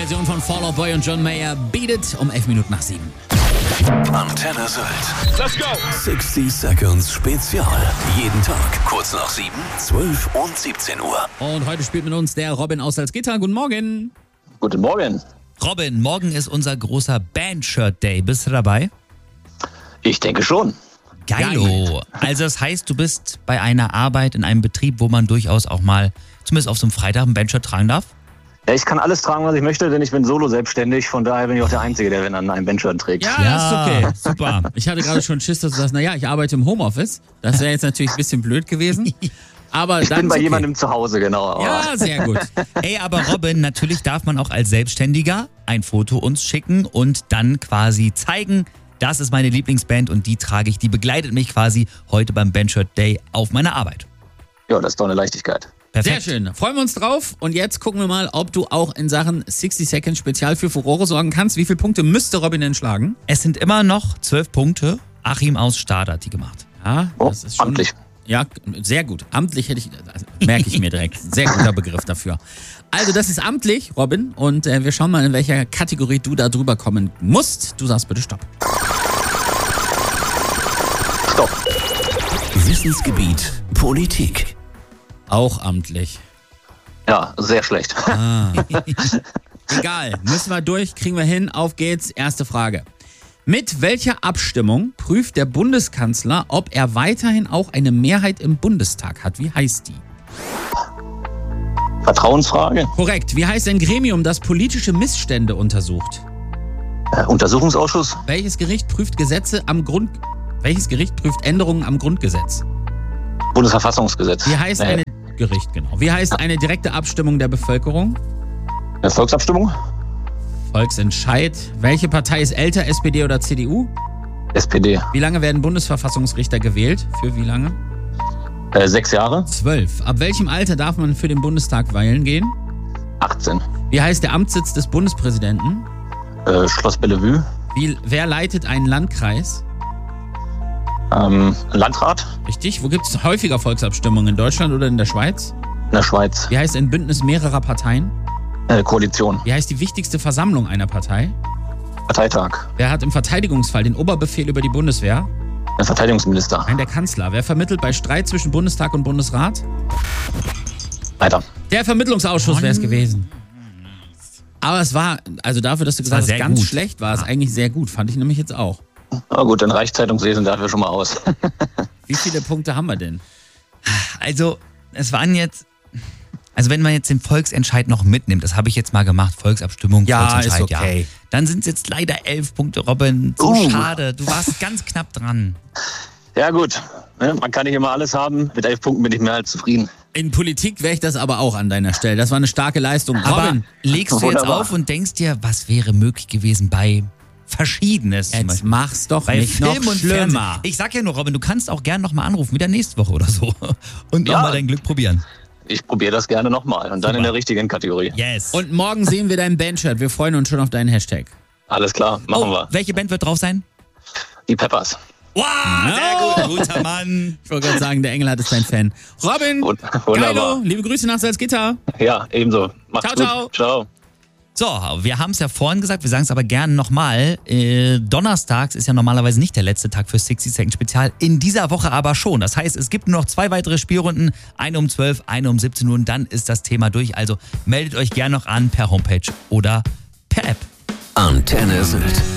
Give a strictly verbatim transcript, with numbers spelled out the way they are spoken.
Version von Fall Out Boy und John Mayer, Beat It, um elf Minuten nach sieben. Antenne Sylt. Let's go! sixty Seconds Spezial. Jeden Tag kurz nach sieben, zwölf und siebzehn Uhr. Und heute spielt mit uns der Robin aus Salzgitter. Guten Morgen. Guten Morgen. Robin, morgen ist unser großer Band-Shirt-Day. Bist du dabei? Ich denke schon. Geilo. Also das heißt, du bist bei einer Arbeit in einem Betrieb, wo man durchaus auch mal, zumindest auf so einem Freitag, ein Bandshirt tragen darf? Ja, ich kann alles tragen, was ich möchte, denn ich bin solo selbstständig. Von daher bin ich auch der Einzige, der wenn dann ein Bandshirt trägt. Ja, das ist okay. Super. Ich hatte gerade schon Schiss, dass du sagst, naja, ich arbeite im Homeoffice. Das wäre jetzt natürlich ein bisschen blöd gewesen. Aber ich dann bin bei okay. jemandem zu Hause, genau. Aber Ja, sehr gut. Ey, aber Robin, natürlich darf man auch als Selbstständiger ein Foto uns schicken und dann quasi zeigen, das ist meine Lieblingsband und die trage ich, die begleitet mich quasi heute beim Bandshirt Day auf meiner Arbeit. Ja, das ist doch eine Leichtigkeit. Perfekt. Sehr schön. Freuen wir uns drauf. Und jetzt gucken wir mal, ob du auch in Sachen sixty Seconds Spezial für Furore sorgen kannst. Wie viele Punkte müsste Robin denn schlagen? Es sind immer noch zwölf Punkte. Achim aus Stade hat die gemacht. Ja, Oh, das ist schon... amtlich. Ja, sehr gut. Amtlich hätte ich, also merke ich mir direkt. Sehr guter Begriff dafür. Also das ist amtlich, Robin. Und äh, wir schauen mal, in welcher Kategorie du da drüber kommen musst. Du sagst bitte Stopp. Stopp. Wissensgebiet Politik. Auch amtlich. Ja, sehr schlecht. Egal, müssen wir durch, kriegen wir hin. Auf geht's. Erste Frage. Mit welcher Abstimmung prüft der Bundeskanzler, ob er weiterhin auch eine Mehrheit im Bundestag hat? Wie heißt die? Vertrauensfrage. Korrekt. Wie heißt ein Gremium, das politische Missstände untersucht? Äh, Untersuchungsausschuss. Welches Gericht prüft Gesetze am Grund... Welches Gericht prüft Änderungen am Grundgesetz? Bundesverfassungsgesetz. Wie heißt Nee. eine... Gericht, genau. Wie heißt eine direkte Abstimmung der Bevölkerung? Eine Volksabstimmung. Volksentscheid. Welche Partei ist älter, S P D oder C D U? S P D. Wie lange werden Bundesverfassungsrichter gewählt? Für wie lange? Äh, sechs Jahre. Zwölf. Ab welchem Alter darf man für den Bundestag wählen gehen? achtzehn. Wie heißt der Amtssitz des Bundespräsidenten? Äh, Schloss Bellevue. Wie, wer leitet einen Landkreis? Ähm, Landrat. Richtig. Wo gibt es häufiger Volksabstimmungen? In Deutschland oder in der Schweiz? In der Schweiz. Wie heißt ein Bündnis mehrerer Parteien? Äh, Koalition. Wie heißt die wichtigste Versammlung einer Partei? Parteitag. Wer hat im Verteidigungsfall den Oberbefehl über die Bundeswehr? Der Verteidigungsminister. Nein, der Kanzler. Wer vermittelt bei Streit zwischen Bundestag und Bundesrat? Weiter. Der Vermittlungsausschuss wäre es gewesen. Aber es war, also dafür, dass du gesagt war hast, sehr ganz gut. schlecht war es eigentlich sehr gut. Fand ich nämlich jetzt auch. Na gut, dann reicht Zeitungslesen dafür schon mal aus. Wie viele Punkte haben wir denn? Also, es waren jetzt, also wenn man jetzt den Volksentscheid noch mitnimmt, das habe ich jetzt mal gemacht, Volksabstimmung, Ja, Volksentscheid, ist okay. ja. Dann sind es jetzt leider elf Punkte, Robin. So Uh. schade, du warst ganz knapp dran. Ja gut, ne, man kann nicht immer alles haben. Mit elf Punkten bin ich mehr als zufrieden. In Politik wäre ich das aber auch an deiner Stelle. Das war eine starke Leistung. Aber Robin, legst du jetzt Wunderbar. auf und denkst dir, was wäre möglich gewesen bei Verschiedenes zum jetzt Beispiel? mach's doch Bei nicht Film noch und schlimmer. Fernsehen. Ich sag ja nur, Robin, du kannst auch gern nochmal anrufen, wieder nächste Woche oder so. Und Ja. nochmal dein Glück probieren. Ich probiere das gerne nochmal und dann Super. in der richtigen Kategorie. Yes. Und morgen sehen wir dein Bandshirt. Wir freuen uns schon auf deinen Hashtag. Alles klar, machen oh, wir. welche Band wird drauf sein? Die Peppers. Wow, sehr gut, guter Mann. Ich wollte gerade sagen, der Engel hat ist dein Fan. Robin, Wund- Wunderbar. Geilo, liebe Grüße nach Salzgitter. Ja, ebenso. Macht's Ciao, gut. Ciao. So, wir haben es ja vorhin gesagt, wir sagen es aber gerne nochmal. Äh, donnerstags ist ja normalerweise nicht der letzte Tag für sixty Second Spezial, in dieser Woche aber schon. Das heißt, es gibt nur noch zwei weitere Spielrunden, eine um zwölf, eine um siebzehn Uhr und dann ist das Thema durch. Also meldet euch gerne noch an per Homepage oder per App. Antenne Sylt.